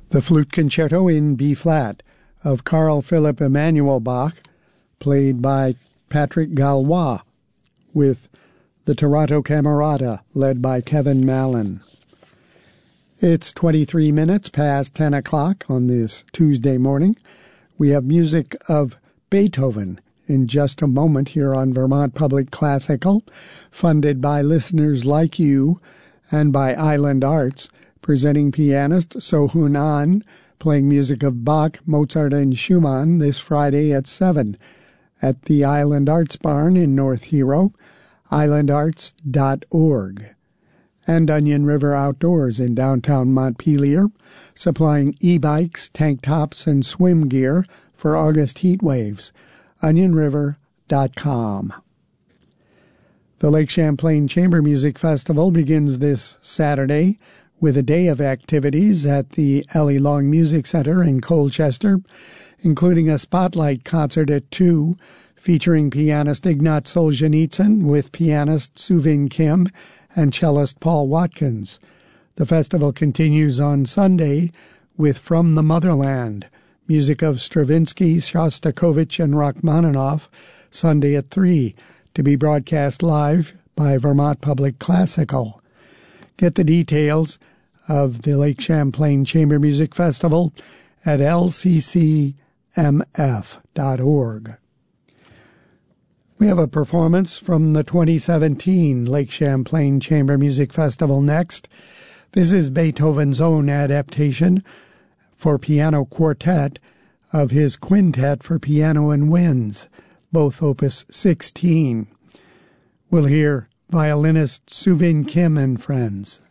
The Flute Concerto in B-flat of Carl Philipp Emanuel Bach, played by Patrick Gallois, with the Toronto Camerata, led by Kevin Mallon. It's 23 minutes past 10 o'clock on this Tuesday morning. We have music of Beethoven in just a moment here on Vermont Public Classical, funded by listeners like you and by Island Arts, presenting pianist So-Hoon Ahn, playing music of Bach, Mozart, and Schumann this Friday at 7 at the Island Arts Barn in North Hero, islandarts.org. And Onion River Outdoors in downtown Montpelier, supplying e-bikes, tank tops, and swim gear for August heat waves, onionriver.com. The Lake Champlain Chamber Music Festival begins this Saturday with a day of activities at the Ellie Long Music Center in Colchester, including a spotlight concert at 2, featuring pianist Ignat Solzhenitsyn with pianist Suvin Kim and cellist Paul Watkins. The festival continues on Sunday with From the Motherland, music of Stravinsky, Shostakovich, and Rachmaninoff, Sunday at 3, to be broadcast live by Vermont Public Classical. Get the details of the Lake Champlain Chamber Music Festival at lccmf.org. We have a performance from the 2017 Lake Champlain Chamber Music Festival next. This is Beethoven's own adaptation for piano quartet of his quintet for piano and winds, both Opus 16. We'll hear violinist Suvin Kim and friends.